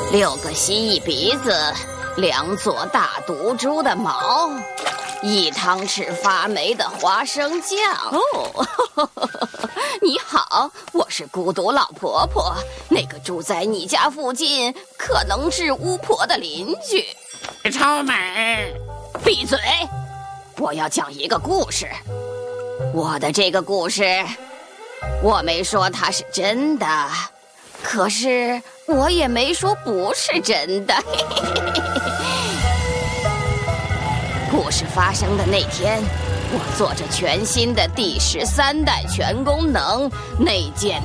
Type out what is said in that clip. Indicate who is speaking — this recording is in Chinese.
Speaker 1: 6个蜥蜴鼻子，2撮大毒株的毛，1汤匙发霉的花生酱。哦，你好，我是孤独老婆婆，那个住在你家附近可能是巫婆的邻居。
Speaker 2: 超美！
Speaker 1: 闭嘴！我要讲一个故事。我的这个故事，我没说它是真的，可是我也没说不是真的。故事发生的那天，我做着全新的第13代全功能内建